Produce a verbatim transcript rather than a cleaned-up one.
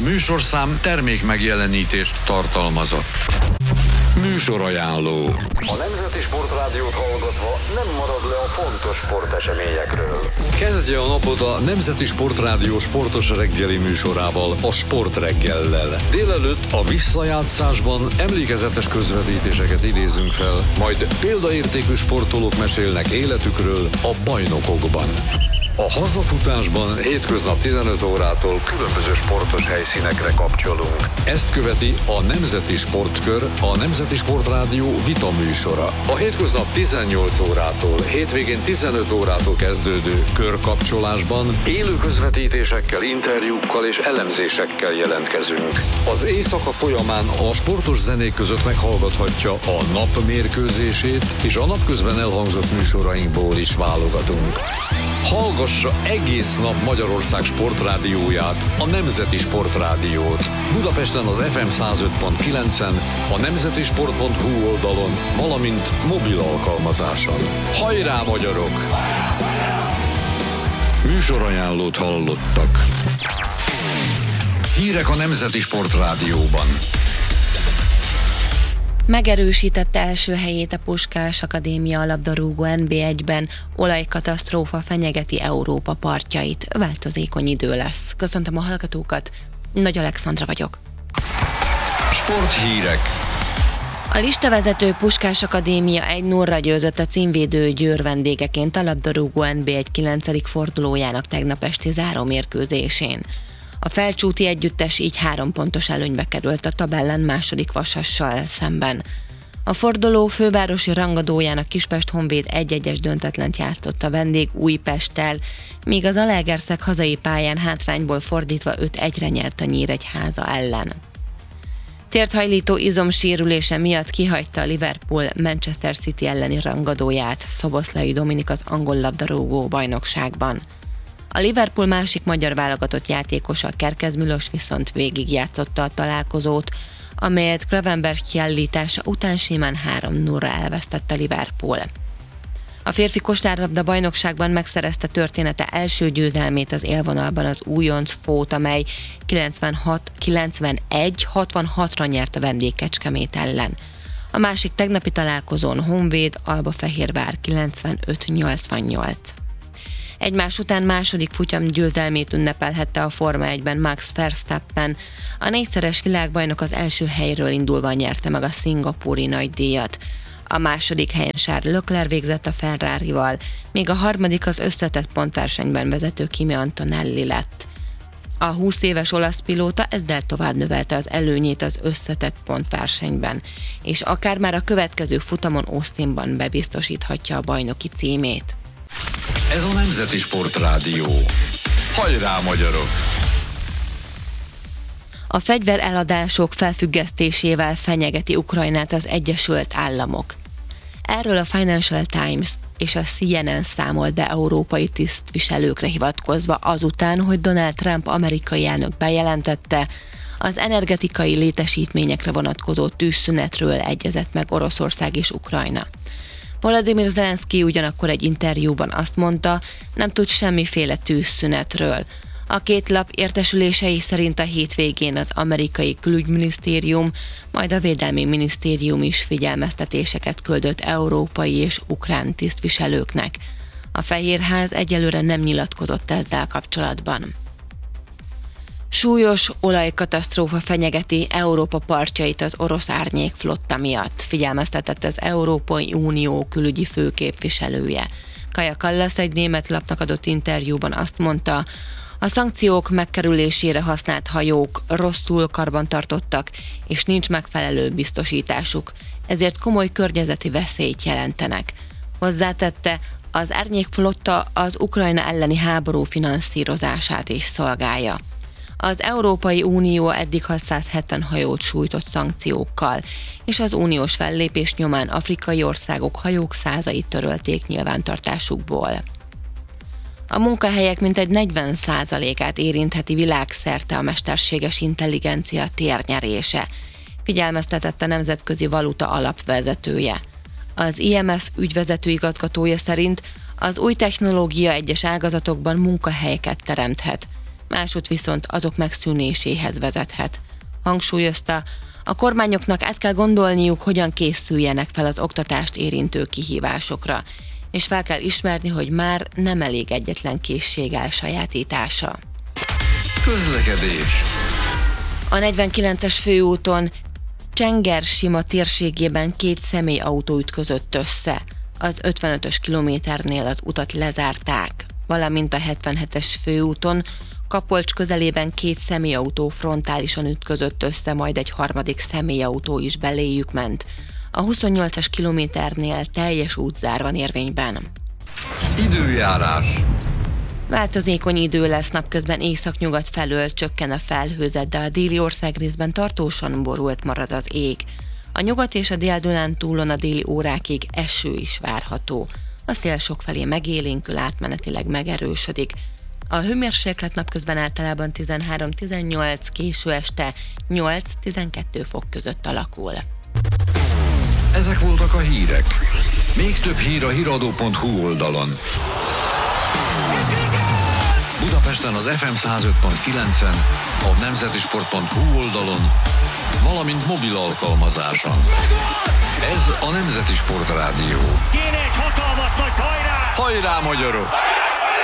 műsorszám termék megjelenítést tartalmazott. Műsorajánló. A Nemzeti Sportrádiót hallgatva nem marad le a fontos sporteseményekről. Kezdje a napot a Nemzeti Sportrádió sportos reggeli műsorával, a Sportreggellel. Délelőtt a visszajátszásban emlékezetes közvetítéseket idézünk fel, majd példaértékű sportolók mesélnek életükről a bajnokokban. A hazafutásban hétköznap tizenöt órától különböző sportos helyszínekre kapcsolunk. Ezt követi a Nemzeti Sportkör, a Nemzeti Sportrádió vita műsora. A hétköznap tizennyolc órától, hétvégén tizenöt órától kezdődő körkapcsolásban élő közvetítésekkel, interjúkkal és elemzésekkel jelentkezünk. Az éjszaka folyamán a sportos zenék között meghallgathatja a nap mérkőzését, és a napközben elhangzott műsorainkból is válogatunk. Hallgassa egész nap Magyarország sportrádióját, a Nemzeti Sportrádiót. Budapesten az ef em száz öt pont kilencen, a nemzetisport pont hu oldalon, valamint mobil alkalmazáson. Hajrá, magyarok! Műsorajánlót hallottak. Hírek a Nemzeti Sportrádióban. Megerősítette első helyét a Puskás Akadémia labdarúgó en bé egyben, olajkatasztrófa fenyegeti Európa partjait. Változékony idő lesz. Köszöntöm a hallgatókat, Nagy Alexandra vagyok. Sporthírek. A listavezető Puskás Akadémia egy nullra győzött a címvédő Győr vendégeként a labdarúgó en bé egy kilencedik fordulójának tegnap esti zárómérkőzésén. A Felcsúti együttes így három pontos előnybe került a tabellán második Vasassal szemben. A forduló fővárosi rangadójának Kispest Honvéd egy-egyes döntetlent játszott a vendég Újpesttel, míg az Zalaegerszeg hazai pályán hátrányból fordítva öt egyre nyert a Nyíregyháza ellen. Térthajlító izomsérülése miatt kihagyta a Liverpool Manchester City elleni rangadóját Szoboszlai Dominik az angol labdarúgó bajnokságban. A Liverpool másik magyar válogatott játékosa, Kerkez Milos viszont végigjátszotta a találkozót, amelyet Gravenberch kiállítása után simán három nullra elvesztett a Liverpool. A férfi kosárlabda bajnokságban megszerezte története első győzelmét az élvonalban az újonc Fót, amely kilencvenhat kilencvenegy hatvanhatra nyert a vendég Kecskemét ellen. A másik tegnapi találkozón Honvéd Albafehérvár kilencvenöt nyolcvannyolc. Egymás után második futam győzelmét ünnepelhette a Forma egyben Max Verstappen. A négyszeres világbajnok az első helyről indulva nyerte meg a szingapúri nagydíjat. A második helyen Charles Leclerc végzett a Ferrarival, míg a harmadik az összetett pontversenyben vezető Kimi Antonelli lett. A húsz éves olasz pilóta ezzel tovább növelte az előnyét az összetett pontversenyben, és akár már a következő futamon Austinban bebiztosíthatja a bajnoki címét. Ez a Nemzeti Sportrádió. Hajrá, magyarok! A fegyvereladások felfüggesztésével fenyegeti Ukrajnát az Egyesült Államok. Erről a Financial Times és a cé en en számolt be európai tisztviselőkre hivatkozva azután, hogy Donald Trump amerikai elnök bejelentette, az energetikai létesítményekre vonatkozó tűzszünetről egyezett meg Oroszország és Ukrajna. Volodymyr Zelenszky ugyanakkor egy interjúban azt mondta, nem tud semmiféle tűzszünetről. A két lap értesülései szerint a hétvégén az amerikai külügyminisztérium, majd a védelmi minisztérium is figyelmeztetéseket küldött európai és ukrán tisztviselőknek. A Fehérház egyelőre nem nyilatkozott ezzel kapcsolatban. Súlyos olajkatasztrófa fenyegeti Európa partjait az orosz árnyékflotta miatt, figyelmeztetett az Európai Unió külügyi főképviselője. Kaja Kallas egy német lapnak adott interjúban azt mondta, a szankciók megkerülésére használt hajók rosszul karbantartottak, és nincs megfelelő biztosításuk, ezért komoly környezeti veszélyt jelentenek. Hozzátette, az árnyékflotta az Ukrajna elleni háború finanszírozását is szolgálja. Az Európai Unió eddig hatszázhetven hajót sújtott szankciókkal, és az uniós fellépés nyomán afrikai országok hajók százait törölték nyilvántartásukból. A munkahelyek mintegy negyven százalékát érintheti világszerte a mesterséges intelligencia térnyerése, figyelmeztetett a Nemzetközi Valuta Alap vezetője. Az i em ef ügyvezető igazgatója szerint az új technológia egyes ágazatokban munkahelyeket teremthet. másút viszont azok megszűnéséhez vezethet. Hangsúlyozta, a kormányoknak át kell gondolniuk, hogyan készüljenek fel az oktatást érintő kihívásokra, és fel kell ismerni, hogy már nem elég egyetlen készség elsajátítása. Közlekedés. A negyvenkilences főúton Csenger-Sima térségében két személyautó ütközött össze. Az ötvenötös kilométernél az utat lezárták, valamint a hetvenhetes főúton Kapolcs közelében két személyautó frontálisan ütközött össze, majd egy harmadik személyautó is beléjük ment. A huszonnyolcas kilométernél teljes útzár van érvényben. Időjárás. Változékony idő lesz, napközben északnyugat felől csökken a felhőzet, de a déli országrészben tartósan borult marad az ég. A nyugat és a Dél-Dunántúlon a déli órákig eső is várható. A szél sokfelé megélénkül, átmenetileg megerősödik. A hőmérséklet napközben általában tizenhárom-tizennyolc, késő este nyolc-tizenkettő fok között alakul. Ezek voltak a hírek. Még több hír a híradó pont hu oldalon. Budapesten az ef em száz öt pont kilencen, a nemzetisport pont hu oldalon, valamint mobil alkalmazáson. Ez a Nemzeti Sport Rádió. Kéne egy hatalmas nagy hajrá! Hajrá, magyarok!